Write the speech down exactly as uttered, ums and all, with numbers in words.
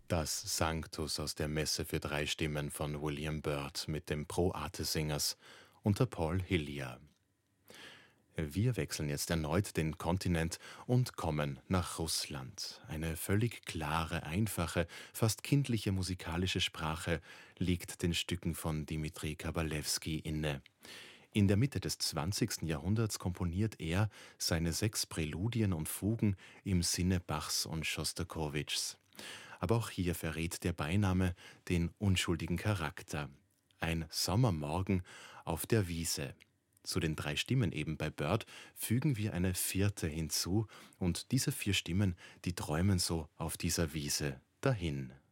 Das Sanctus aus der Messe für drei Stimmen von William Byrd mit dem Pro Arte Singers unter Paul Hillier. Wir wechseln jetzt erneut den Kontinent und kommen nach Russland. Eine völlig klare, einfache, fast kindliche musikalische Sprache liegt den Stücken von Dmitri Kabalewski inne. In der Mitte des zwanzigsten Jahrhunderts komponiert er seine sechs Präludien und Fugen im Sinne Bachs und Schostakowitschs. Aber auch hier verrät der Beiname den unschuldigen Charakter. Ein Sommermorgen auf der Wiese. Zu den drei Stimmen eben bei Byrd fügen wir eine vierte hinzu, und diese vier Stimmen, die träumen so auf dieser Wiese dahin.